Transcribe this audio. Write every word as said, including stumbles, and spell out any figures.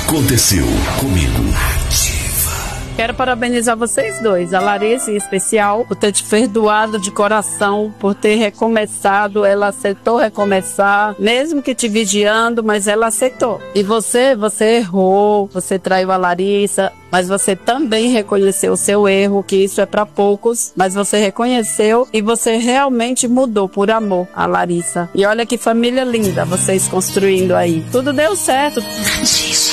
Aconteceu comigo. Quero parabenizar vocês dois, a Larissa em especial, por ter te perdoado de coração, por ter recomeçado. Ela aceitou recomeçar, mesmo que te vigiando, mas ela aceitou. E você, você errou, você traiu a Larissa, mas você também reconheceu o seu erro, que isso é para poucos, mas você reconheceu e você realmente mudou por amor a Larissa. E olha que família linda vocês construindo aí. Tudo deu certo.